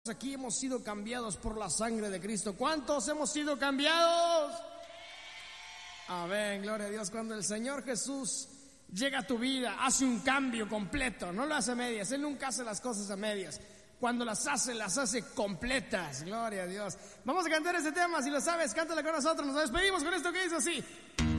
Aquí hemos sido cambiados por la sangre de Cristo. ¿Cuántos hemos sido cambiados? Amén, gloria a Dios. Cuando el Señor Jesús llega a tu vida, hace un cambio completo, no lo hace a medias. Él nunca hace las cosas a medias. Cuando las hace completas. Gloria a Dios. Vamos a cantar este tema, si lo sabes, cántale con nosotros. Nos despedimos con esto que dice así.